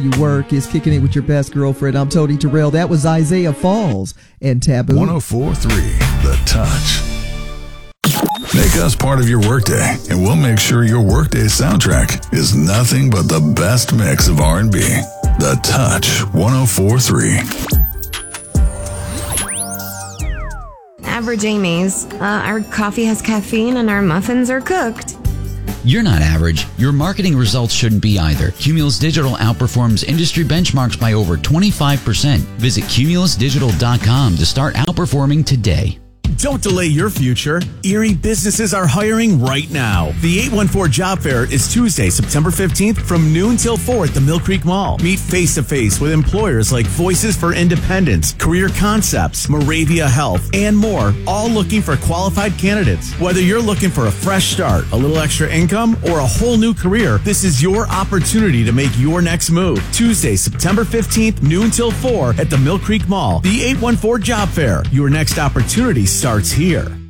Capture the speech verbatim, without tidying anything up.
You work is Kicking It With Your Best Girlfriend. I'm Tony Terrell. That was Isaiah Falls and Taboo. one oh four point three The Touch. Make us part of your workday, and we'll make sure your workday soundtrack is nothing but the best mix of R and B. The Touch one oh four point three. Average Amy's. Uh, our coffee has caffeine and our muffins are cooked. You're not average. Your marketing results shouldn't be either. Cumulus Digital outperforms industry benchmarks by over twenty-five percent. Visit cumulus digital dot com to start outperforming today. Don't delay your future. Erie businesses are hiring right now. The eight one four Job Fair is Tuesday, September fifteenth from noon till four at the Mill Creek Mall. Meet face-to-face with employers like Voices for Independence, Career Concepts, Moravia Health, and more, all looking for qualified candidates. Whether you're looking for a fresh start, a little extra income, or a whole new career, this is your opportunity to make your next move. Tuesday, September fifteenth, noon till four at the Mill Creek Mall. The eight one four Job Fair. Your next opportunity starts here.